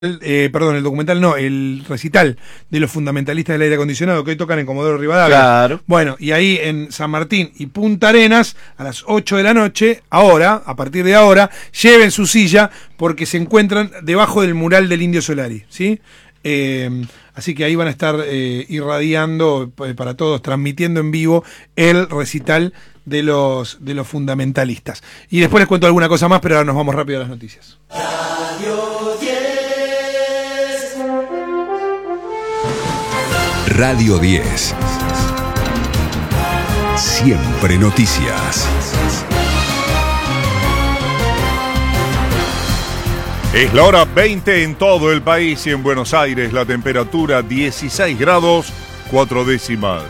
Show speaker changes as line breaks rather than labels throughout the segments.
el documental no, el recital de los fundamentalistas del aire acondicionado que hoy tocan en Comodoro Rivadavia.
Claro.
Bueno, y ahí en San Martín y Punta Arenas, a las 8 de la noche, ahora, a partir de ahora, lleven su silla porque se encuentran debajo del mural del Indio Solari, ¿sí? Así que ahí van a estar irradiando para todos, transmitiendo en vivo el recital de los fundamentalistas. Y después les cuento alguna cosa más, pero ahora nos vamos rápido a las noticias.
Radio 10. Siempre noticias.
Es la hora 20 en todo el país y en Buenos Aires la temperatura 16 grados 4 décimas.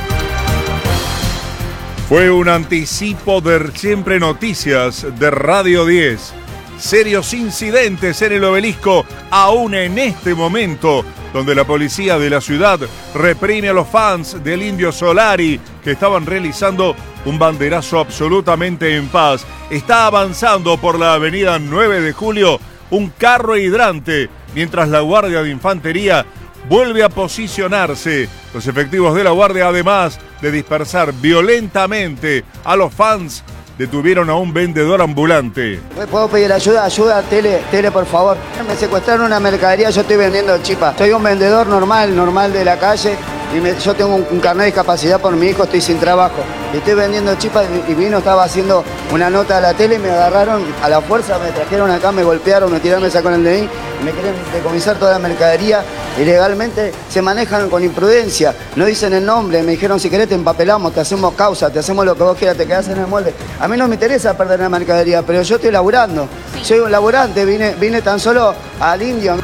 Fue un anticipo de Siempre Noticias de Radio 10. Serios incidentes en el Obelisco aún en este momento, donde la policía de la ciudad reprime a los fans del Indio Solari que estaban realizando un banderazo absolutamente en paz. Está avanzando por la avenida 9 de Julio un carro hidrante, mientras la Guardia de Infantería vuelve a posicionarse. Los efectivos de la Guardia, además de dispersar violentamente a los fans, detuvieron a un vendedor ambulante.
¿Puedo pedir ayuda? Ayuda, tele, por favor. Me secuestraron una mercadería, yo estoy vendiendo chipas. Soy un vendedor normal de la calle y yo tengo un carnet de discapacidad por mi hijo, estoy sin trabajo. Y estoy vendiendo chipas y vino, estaba haciendo una nota a la tele y me agarraron a la fuerza, me trajeron acá, me golpearon, me tiraron, me sacaron el DNI, me quieren decomisar toda la mercadería. Ilegalmente se manejan con imprudencia, no dicen el nombre, me dijeron si querés te empapelamos, te hacemos causa, te hacemos lo que vos quieras, te quedás en el molde. A mí no me interesa perder la mercadería, pero yo estoy laburando, soy un laburante, vine tan solo al Indio.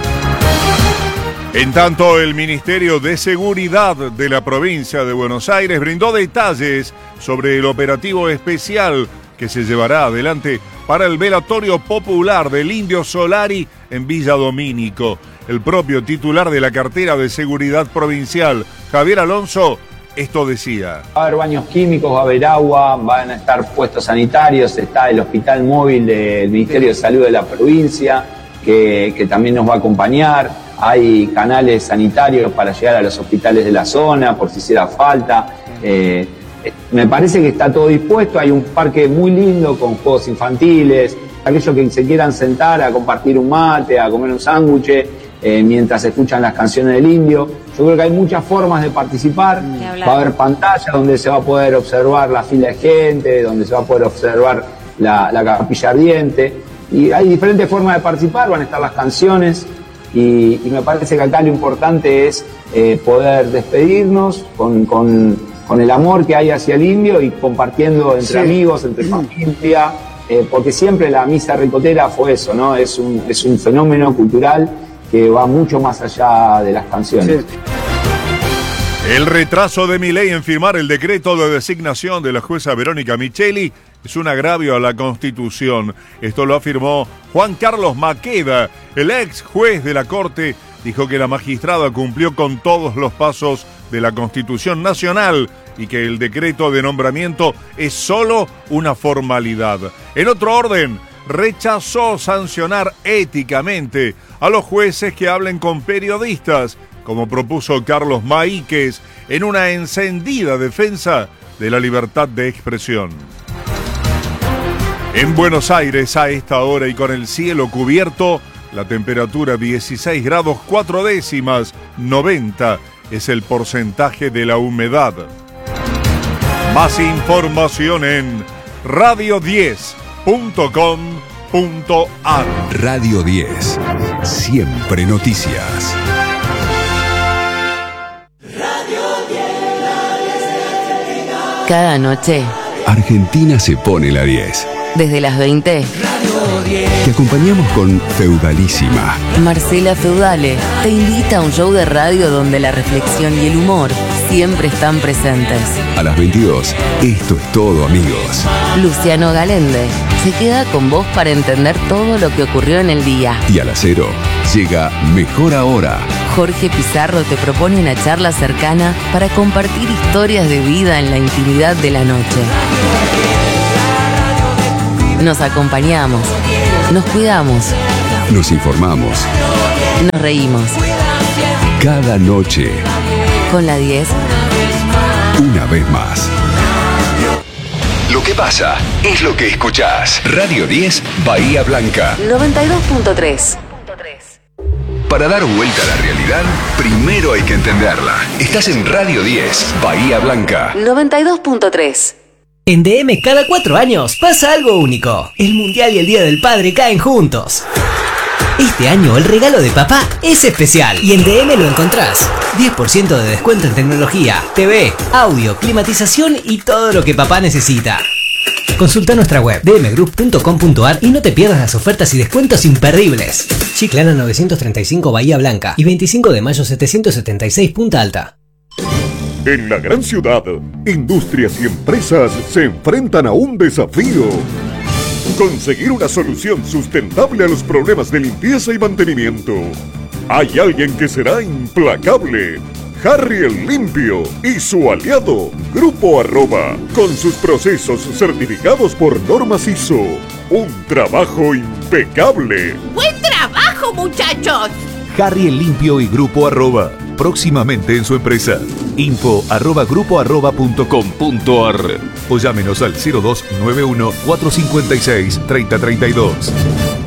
En tanto, el Ministerio de Seguridad de la provincia de Buenos Aires brindó detalles sobre el operativo especial que se llevará adelante para el velatorio popular del Indio Solari en Villa Domínico. El propio titular de la cartera de Seguridad Provincial, Javier Alonso, esto decía.
Va a haber baños químicos, va a haber agua, van a estar puestos sanitarios, está el hospital móvil del Ministerio de Salud de la provincia, que también nos va a acompañar. Hay canales sanitarios para llegar a los hospitales de la zona, por si hiciera falta. Me parece que está todo dispuesto, hay un parque muy lindo con juegos infantiles, aquellos que se quieran sentar a compartir un mate, a comer un sándwich, mientras escuchan las canciones del Indio. Yo creo que hay muchas formas de participar, va a haber pantallas donde se va a poder observar la fila de gente, donde se va a poder observar la capilla ardiente, y hay diferentes formas de participar, van a estar las canciones. Y me parece que acá lo importante es poder despedirnos con el amor que hay hacia el Indio y compartiendo entre amigos, entre familia, porque siempre la misa ricotera fue eso, ¿no? Es un fenómeno cultural que va mucho más allá de las canciones.
Sí.
El retraso de Milei en firmar el decreto de designación de la jueza Verónica Micheli es un agravio a la Constitución. Esto lo afirmó Juan Carlos Maqueda, el ex juez de la Corte. Dijo que la magistrada cumplió con todos los pasos de la Constitución Nacional y que el decreto de nombramiento es solo una formalidad. En otro orden, rechazó sancionar éticamente a los jueces que hablen con periodistas, como propuso Carlos Maíquez en una encendida defensa de la libertad de expresión. En Buenos Aires, a esta hora y con el cielo cubierto, la temperatura 16 grados 4 décimas, 90 es el porcentaje de la humedad. Más información en radio10.com.ar.
Radio 10. Siempre noticias.
Cada noche,
Argentina se pone la 10.
desde las 20,
Te acompañamos con Feudalísima.
Marcela Feudale te invita a un show de radio donde la reflexión y el humor siempre están presentes.
A las 22, esto es todo, amigos.
Luciano Galende se queda con vos para entender todo lo que ocurrió en el día.
Y a las 0, llega Mejor Ahora.
Jorge Pizarro te propone una charla cercana para compartir historias de vida en la intimidad de la noche. Nos acompañamos, nos cuidamos
Nos informamos
Nos reímos.
cada noche,
Con la 10.
una vez más. Lo que pasa es lo que escuchás. Radio 10, Bahía Blanca.
92.3.
Para dar vuelta a la realidad, primero hay que entenderla. Estás en Radio 10, Bahía Blanca.
92.3.
En DM cada 4 años pasa algo único. El Mundial y el Día del Padre caen juntos. Este año el regalo de papá es especial y en DM lo encontrás. 10% de descuento en tecnología, TV, audio, climatización y todo lo que papá necesita. Consulta nuestra web dmgroup.com.ar y no te pierdas las ofertas y descuentos imperdibles. Chiclana 935 Bahía Blanca y 25 de mayo 776 Punta Alta.
En la gran ciudad, industrias y empresas se enfrentan a un desafío. Conseguir una solución sustentable a los problemas de limpieza y mantenimiento. Hay alguien que será implacable. Harry el Limpio y su aliado, Grupo Arroba, con sus procesos certificados por normas ISO. Un trabajo impecable.
¡Buen trabajo, muchachos!
Harry el Limpio y Grupo Arroba, próximamente en su empresa. info@grupoarroba.com.ar o llámenos al 0291 456 3032.